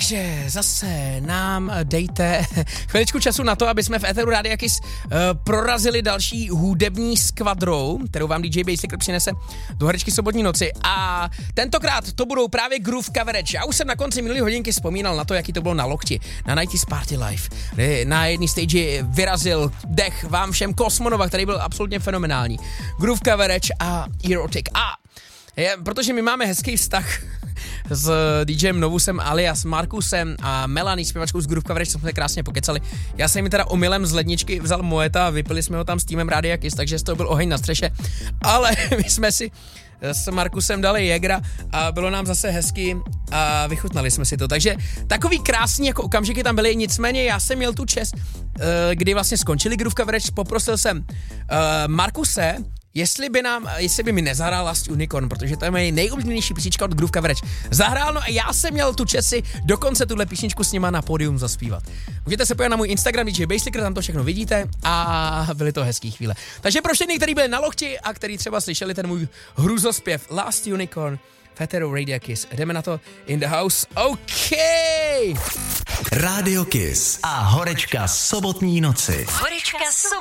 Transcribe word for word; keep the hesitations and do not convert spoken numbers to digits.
Takže zase nám dejte chviličku času na to, aby jsme v éteru Rádia Kiss uh, prorazili další hudební skvadrou, kterou vám D J Basicler přinese do herečky sobotní noci. A tentokrát to budou právě Groove Coverage. Já už jsem na konci minulý hodinky vzpomínal na to, jaký to bylo na lokti, na nineties Party Life, kdy na jedné stage vyrazil dech vám všem Kosmonova, který byl absolutně fenomenální. Groove Coverage a Erotic. A je, protože my máme hezký vztah s DJem Novusem alias Markusem a Melanie, zpěvačkou z Groove Coverage, jsme se krásně pokecali. Já jsem mi teda omylem z ledničky vzal Moeta a vypili jsme ho tam s týmem Rádia Kiss, takže z toho byl oheň na střeše. Ale my jsme si s Markusem dali Jägra a bylo nám zase hezky a vychutnali jsme si to. Takže takový krásný jako okamžiky tam byly, nicméně já jsem měl tu čest, kdy vlastně skončili Groove Coverage, poprosil jsem Markuse, Jestli by nám, jestli by mi nezahrál Last Unicorn, protože to je moje nejoblíbenější písnička od Groove Coverage. Zahrál, no a já jsem měl tu čest si dokonce tuhle písničku s nima na pódium zaspívat. Můžete se podívat na můj Instagram D J Basicler, tam to všechno vidíte a byly to hezký chvíle. Takže pro všechny, kteří byli na lokti a kteří třeba slyšeli ten můj hruzospěv Last Unicorn, Féterou Radio Kiss, jdeme na to in the house. OK! Radio Kiss a horečka sobotní noci. Horečka sobotní